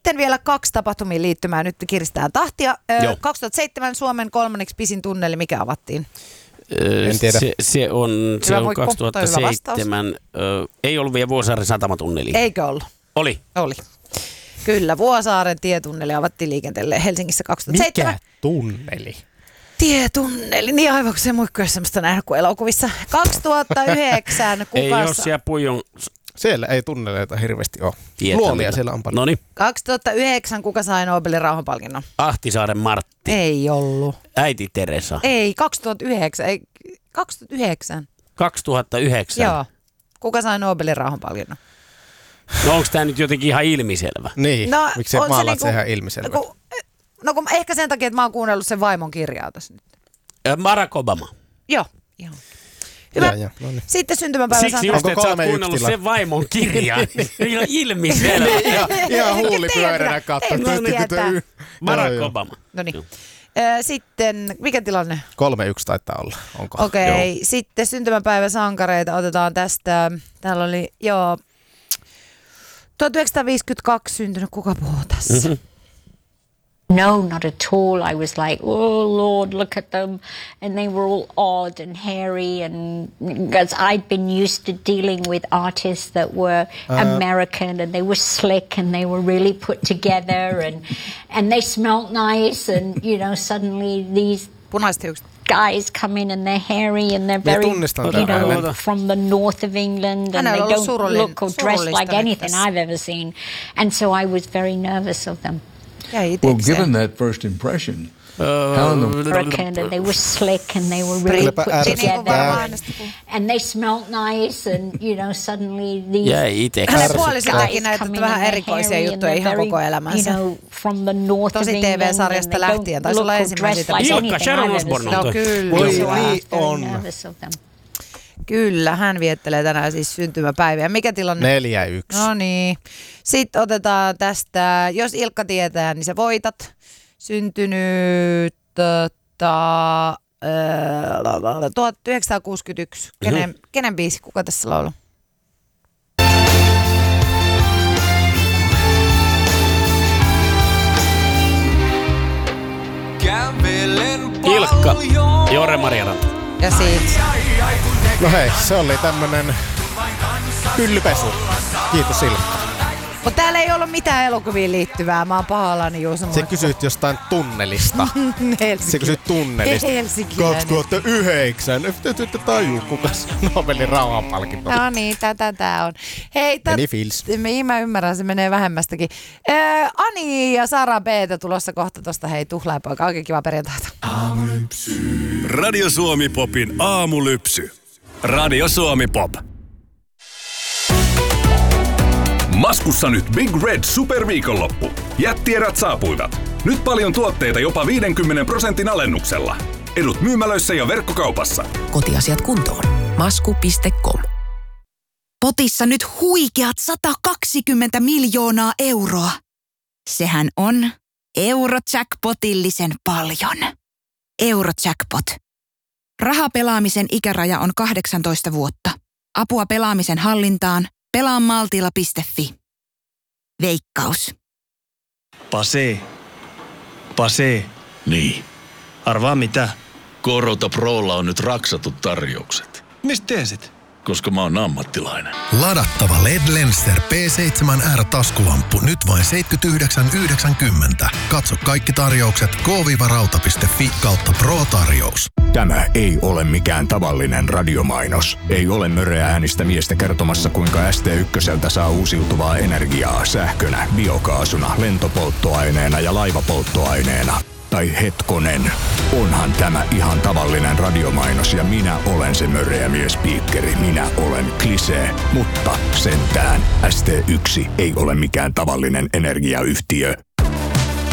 Sitten vielä 2 tapahtumiin liittymään. Nyt kiristään tahtia. 2007 Suomen 3. pisin tunneli, mikä avattiin? En tiedä. Se on 2007. Ei ollut vielä Vuosaaren satamatunneli. Eikö ollut? Oli. Kyllä, Vuosaaren tietunneli avattiin liikenteelle Helsingissä 2007. Mikä tunneli? Tietunneli, niin aivan kun se muikku ole semmoista nähdä kuin elokuvissa. 2009 Ei ole siellä Pujon... Siellä ei tunneleita hirveästi ole. Tietämillä. Luolia siellä on paljon. Noniin. 2009 kuka sai Nobelin rauhanpalkinnon? Ahtisaaren Martti. Ei ollut. Äiti Teresa. Ei, 2009. 2009. 2009. Joo. Kuka sai Nobelin rauhanpalkinnon? No onko tämä nyt jotenkin ihan ilmiselvä? Niin, No, miksi on se maalaat niinku- se ihan ilmiselvä? No ehkä sen takia, että mä oon kuunnellut sen vaimon kirjaa tässä nyt. Barack Obama. Joo, ihan. Hyvä. Ja, no niin. Sitten syntymäpäivä Siksi just, Onko että sä oot 3-1 kuunnellut tila? sen vaimon kirjaa. Ihan ilmiselvä. Ihan huulipyöränä katsoa. Barack Obama. No niin. Sitten, mikä tilanne? 3-1 taitaa olla. Onko? Okei, sitten syntymäpäiväsankareita otetaan tästä. Täällä oli, 1952 syntynyt, kuka puhuu tässä? Mm-hmm. No, not at all. I was like, oh Lord, look at them. And they were all odd and hairy, and because I'd been used to dealing with artists that were American, and they were slick and they were really put together, and they smelled nice, and suddenly these Punaiset hiukset. guys come in and they're hairy and they're very, from the north of England, and they don't look or dress like anything I've ever seen. And so I was very nervous of them. Well, given that first impression, American, and they were slick and they were really put together, and they smelled nice, and suddenly these Hänen puolisollakin näytetty vähän erikoisia juttuja ihan koko elämänsä. from the north of Tosi England, TV-sarjasta lähtien, taisi olla ensimmäisiä. Ilkka Sharon Osbourne on Niin on. Kyllä, hän viettelee tänään siis syntymäpäiviä. Mikä tilanne? 4-1. No niin. Sitten otetaan tästä, jos Ilkka tietää, niin sä voitat. Syntynyt 1961. Kenen biisi? Kuka tässä laulaa? Ilkka, Jore Marjaranta. Ja siitä. No hei, se oli tämmönen hyllypesu. Kiitos Ilkka. Mutta täällä ei ollut mitään elokuviin liittyvää. Mä oon pahallani Juuso. Se kysyit jostain tunnelista. Se kysyit tunnelista. 2009. Nyt tajuu, kuka Nobelin rauhanpalkinto. No niin, tää on. Hei, mä ymmärrän, se menee vähemmästäkin. Ani ja Sara B:tä tulossa kohta tosta. Hei, tuhlaajapoika, oikein kiva perjantaita. Aamulypsy. Radio Suomi Popin aamulypsy. Radio Suomi Pop. Maskussa nyt Big Red superviikonloppu. Jättierät saapuivat. Nyt paljon tuotteita jopa 50% alennuksella. Edut myymälöissä ja verkkokaupassa. Kotiasiat kuntoon. Masku.com. Potissa nyt huikeat 120 miljoonaa euroa. Sehän on Eurojackpotillisen paljon. Eurojackpot. Rahapelaamisen ikäraja on 18 vuotta. Apua pelaamisen hallintaan. Pelaamaltilla.fi. Veikkaus. Pase. Niin. Arvaa mitä? Korota Prolla on nyt raksatut tarjoukset. Mistä tiesit? Koska mä oon ammattilainen. Ladattava LED Lenster P7R-taskulamppu nyt vain 79,90. Katso kaikki tarjoukset k-rauta.fi/Pro-tarjous. Tämä ei ole mikään tavallinen radiomainos. Ei ole möröä äänistä miestä kertomassa, kuinka ST1 saa uusiutuvaa energiaa sähkönä, biokaasuna, lentopolttoaineena ja laivapolttoaineena. Tai hetkonen, onhan tämä ihan tavallinen radiomainos ja minä olen se möröä miespiikkeri. Minä olen Klisee, mutta sentään ST1 ei ole mikään tavallinen energiayhtiö.